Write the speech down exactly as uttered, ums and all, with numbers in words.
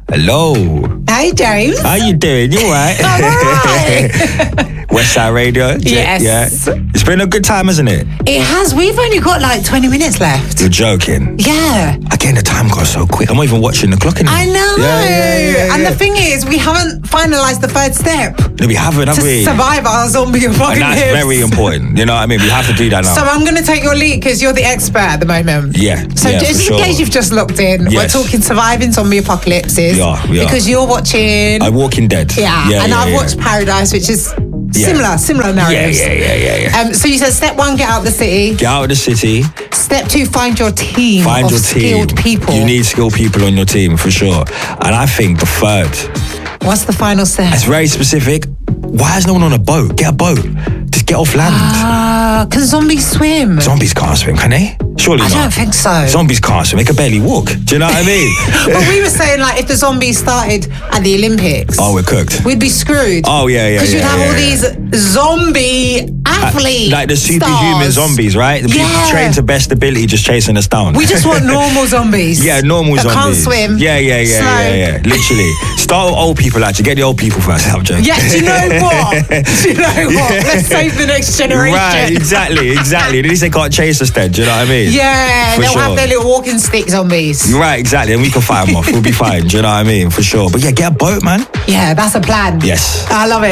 Hello. Hey, James. How you doing? You alright? I'm alright. Westside Radio. Yes. Yeah. It's been a good time, hasn't it? It has. We've only got like twenty minutes left. You're joking. Yeah. Again, the time goes so quick. I'm not even watching the clock anymore. I know. Yeah, yeah, yeah, and yeah. the thing is, we haven't finalised the third step No, we haven't, have to we? survive our zombie apocalypse. And that's very important. You know what I mean? We have to do that now. So I'm going to take your lead because you're the expert at the moment. Yeah, So yeah, just for in sure. case you've just looked in, Yes. we're talking surviving zombie apocalypses. We are, we are. Because you're watching... I'm Walking Dead. yeah, yeah and yeah, I've yeah. watched Paradise, which is Yeah. similar, similar Yeah, narratives. yeah, yeah, yeah, yeah. Um, so you said step one, get out of the city. Get out of the city. Step two, find your team Find of your team. skilled people. You need skilled people on your team for sure. And I think the third, What's the final step? it's very specific. Why is no one on a boat? Get a boat. Just get off land. Ah, can zombies swim? Zombies can't swim, can they? Surely I not. don't think so. Zombies can't swim. They can barely walk. Do you know what I mean? But we were saying, like, if the zombies started at the Olympics, Oh, we're cooked. we'd be screwed. Oh, yeah, yeah, Because you'd yeah, have yeah, all yeah. these zombie athletes. Like the superhuman stars. zombies, right? The people Yeah. trained to best ability just chasing us down. We just want normal zombies. Yeah, normal that zombies. can't swim. Yeah, yeah, yeah, slow. yeah, yeah. Literally. Start with old people, actually. Get the old people first. I'm joking. Yeah, do you know what? Do you know what? Let's save the next generation. Right, exactly, exactly. At least they can't chase us then, do you know what I mean? Yeah, For they'll sure. have their little walking stick zombies. Right, exactly. And we can fight them off. We'll be fine, do you know what I mean? For sure. But yeah, get a boat, man. Yeah, that's a plan. Yes. I love it.